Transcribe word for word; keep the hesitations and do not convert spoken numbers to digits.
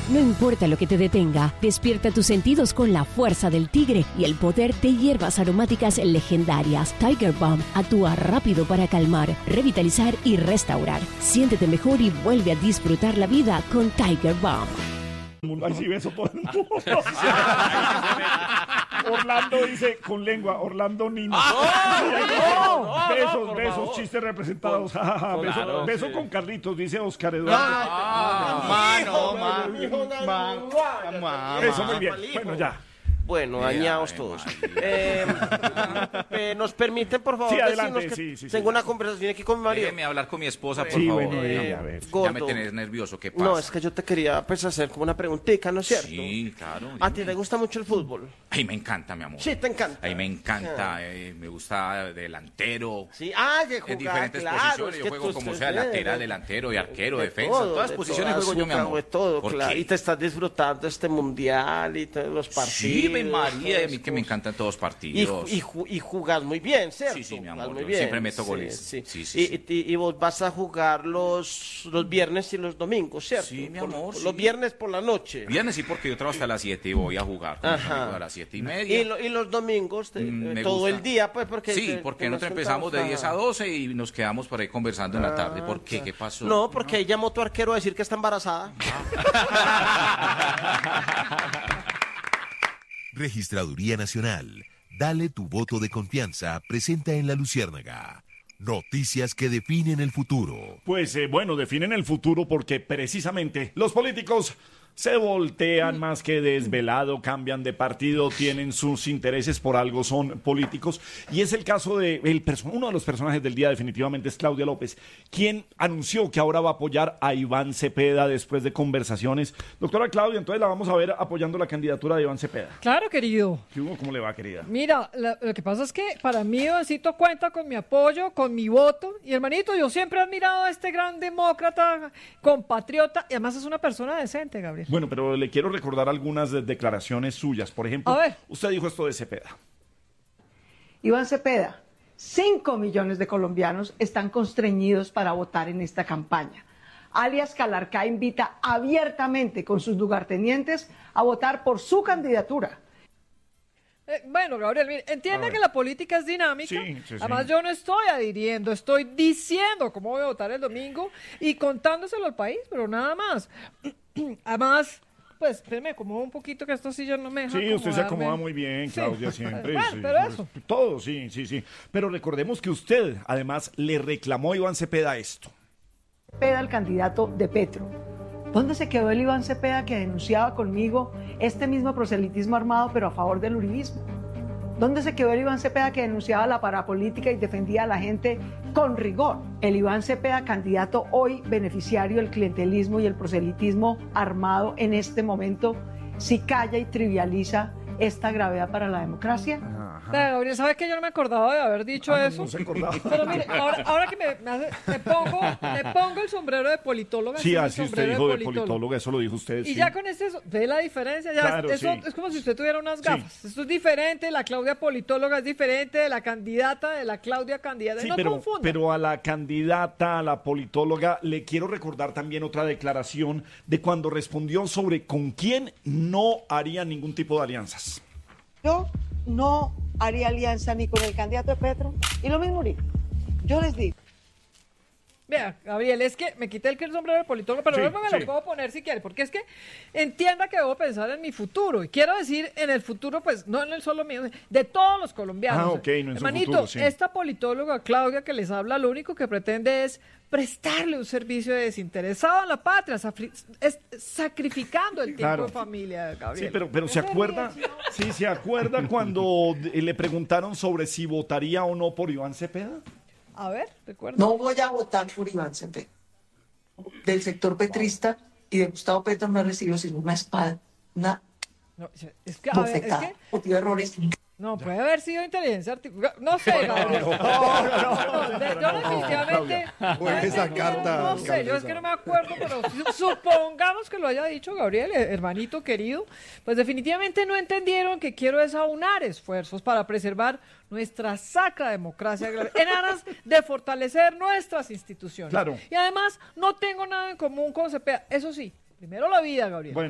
No importa lo que te detenga, despierta tus sentidos con la fuerza del tigre y el poder de hierbas aromáticas legendarias. Tiger Balm actúa rápido para calmar, revitalizar y restaurar. Siéntete mejor y vuelve a disfrutar la vida con Tiger Balm. Ay, sí, beso todo el mundo. Orlando dice con lengua, Orlando Nino. ¡Ah! No, besos, no, no, besos, favor. chistes representados. Por, beso claro, beso sí. con Carlitos, dice Oscar Eduardo. Ah, mano, mano, mano. Eso, muy bien. Bueno, ya. Bueno, dañados todos. Eh, eh, ¿Nos permiten, por favor, Sí, adelante, decirnos que sí, sí, sí. tengo una conversación aquí con mi marido? Déjeme hablar con mi esposa, por Sí, favor. bueno, Eh, ella, a ver. Ya Gordo. me tenés nervioso, ¿qué pasa? No, es que yo te quería pues, hacer como una preguntita, ¿no es cierto? Sí, claro. ¿A ti dime. te gusta mucho el fútbol? Ay, me encanta, mi amor. Sí, te encanta. Ay, me encanta. eh, me gusta delantero. Sí, ah, que En jugar, diferentes claro, posiciones. es Yo que juego tú como estás- sea, eh, lateral, de- delantero y arquero, de defensa. todo, En todas de posiciones todo, juego yo, mi azúcar, amor. de todo, ¿Por claro. qué? Y te estás disfrutando este mundial y todos los partidos. Sí, me María, a mí que me cosas. encantan todos los Y, partidos. y, ju- y jugás muy bien, ¿cierto? Sí, sí, mi amor, Jugás muy yo bien. siempre meto Sí, goles. sí. Sí, sí, y, sí. y- y vos vas a jugar los, los viernes y los domingos, ¿cierto? Sí, mi Por- amor, por sí. Los viernes por la noche. Viernes sí, porque yo trabajo hasta las siete y voy a jugar con mis Ajá. amigos a las siete y media. Y, lo- y los domingos, te- Mm, me todo gusta. el día, pues, porque... Sí, te- porque te nosotros nos empezamos de juntamos diez a doce y nos quedamos por ahí conversando en la tarde. ¿Por qué? ¿Qué pasó? No, porque ahí llamó tu arquero a decir que está embarazada. Registraduría Nacional. Dale tu voto de confianza. Presenta en La Luciérnaga. Noticias que definen el futuro. Pues eh, bueno, definen el futuro porque precisamente los políticos se voltean más que desvelado, cambian de partido, tienen sus intereses por algo, son políticos. Y es el caso de el perso- uno de los personajes del día definitivamente es Claudia López, quien anunció que ahora va a apoyar a Iván Cepeda después de conversaciones. Doctora Claudia, entonces la vamos a ver apoyando la candidatura de Iván Cepeda. Claro, querido. ¿Qué hubo? ¿Cómo le va, querida? Mira, la- lo que pasa es que para mí Ivancito cuenta con mi apoyo, con mi voto. Y hermanito, yo siempre he admirado a este gran demócrata, compatriota, y además es una persona decente, Gabriel. Bueno, pero le quiero recordar algunas de- declaraciones suyas. Por ejemplo, A ver. usted dijo esto de Cepeda. Iván Cepeda, cinco millones de colombianos están constreñidos para votar en esta campaña. Alias Calarcá invita abiertamente con sus lugartenientes a votar por su candidatura. Eh, bueno, Gabriel, mire, A entiende ver. que la política es dinámica. Sí, sí, sí. Además, yo no estoy adhiriendo, estoy diciendo cómo voy a votar el domingo y contándoselo al país, pero nada más. Además, pues, espérame, acomodo un poquito que esto sí ya no me deja Sí, usted se acomodarme. acomoda muy bien, Sí. Claudia, siempre. Bueno, sí. pero eso. Todo, sí, sí, sí. Pero recordemos que usted, además, le reclamó a Iván Cepeda esto. Cepeda, el candidato de Petro. ¿Dónde se quedó el Iván Cepeda que denunciaba conmigo este mismo proselitismo armado pero a favor del uribismo? ¿Dónde se quedó el Iván Cepeda que denunciaba la parapolítica y defendía a la gente con rigor? El Iván Cepeda, candidato hoy beneficiario del clientelismo y el proselitismo armado en este momento, si calla y trivializa esta gravedad para la democracia. Vea, Gabriel, ¿sabes que yo no me acordaba de haber dicho Ah, no, eso? no se acordaba. Pero mire, ahora, ahora que me, me, hace- me pongo, me pongo el sombrero de politóloga. Sí, mi así usted sombrero dijo de politóloga, eso lo dijo usted. Y sí. ya con este, so- ¿ve la diferencia? Ya, Claro, eso sí. es como si usted tuviera unas Sí. gafas. Esto es diferente, la Claudia politóloga es diferente de la candidata, de la Claudia candidata. Sí, no pero, confunda. pero a la candidata, a la politóloga, le quiero recordar también otra declaración de cuando respondió sobre con quién no haría ningún tipo de alianzas. Yo no haría alianza ni con el candidato de Petro y lo mismo ahorita. Yo les digo. Vea, Gabriel, es que me quité el sombrero de politólogo, pero Sí, luego me sí. lo puedo poner si quiere, porque es que entienda que debo pensar en mi futuro. Y quiero decir en el futuro, pues, no en el solo mío, de todos los colombianos. Ah, ok, no en su Hermanito, futuro, sí. esta politóloga Claudia que les habla, lo único que pretende es prestarle un servicio desinteresado a la patria, safri- es- sacrificando el tiempo Claro. de familia, Gabriel. Sí, pero, pero ¿se acuerda? Sí, ¿se acuerda cuando eh, le preguntaron sobre si votaría o no por Iván Cepeda? A ver, recuerda. No voy a votar por Iván Cepeda. Del sector petrista y de Gustavo Petro no he recibido sino una espada, una No, es que, a ver, es bofetada. que Cometió errores. no, puede haber sido inteligencia artificial. No sé, Gabriel. No, no, de- yo definitivamente. Juegue esa no, carta, No sé, yo es que no me acuerdo, pero su- supongamos que lo haya dicho Gabriel, eh, hermanito querido. Pues definitivamente no entendieron que quiero es aunar esfuerzos para preservar nuestra sacra democracia en aras de fortalecer nuestras instituciones. Claro. Y además, no tengo nada en común con Cepeda. Eso sí, primero la vida, Gabriel. Bueno.